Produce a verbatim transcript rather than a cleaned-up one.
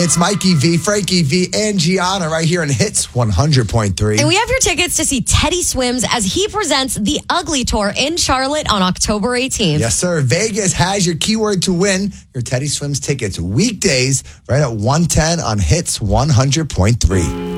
It's Mikey V, Frankie V, and Gianna right here in Hits one hundred point three. And we have your tickets to see Teddy Swims as he presents the Ugly Tour in Charlotte on October eighteenth. Yes, sir. Vegas has your keyword to win your Teddy Swims tickets weekdays right at one ten on Hits one hundred point three.